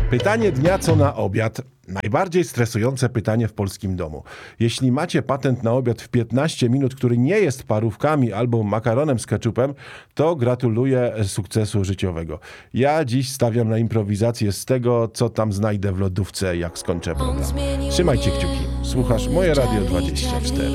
Pytanie dnia, co na obiad? Najbardziej stresujące pytanie w polskim domu. Jeśli macie patent na obiad w 15 minut, który nie jest parówkami albo makaronem z keczupem, to gratuluję sukcesu życiowego. Ja dziś stawiam na improwizację z tego, co tam znajdę w lodówce, jak skończę program. Trzymajcie kciuki. Słuchasz Moje Radio 24.